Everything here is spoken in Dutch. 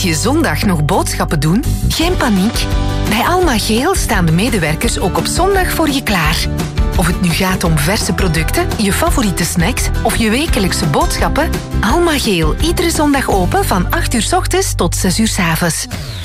je zondag nog boodschappen doen? Geen paniek. Bij Alma Geel staan de medewerkers ook op zondag voor je klaar. Of het nu gaat om verse producten, je favoriete snacks of je wekelijkse boodschappen, Alma Geel, iedere zondag open van 8 uur 's ochtends tot 6 uur 's avonds.